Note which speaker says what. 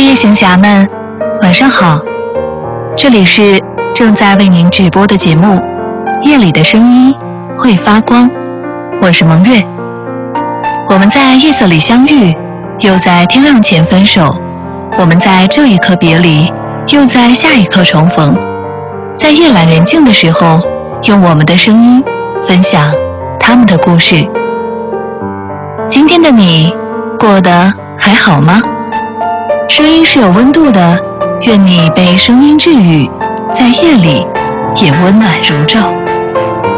Speaker 1: 夜行侠们，晚上好！这里是正在为您直播的节目《夜里的声音会发光》，我是蒙月。我们在夜色里相遇，又在天亮前分手。我们在这一刻别离，又在下一刻重逢。在夜阑人静的时候，用我们的声音分享他们的故事。今天的你过得还好吗？声音是有温度的，愿你被声音治愈，在夜里也温暖如昼。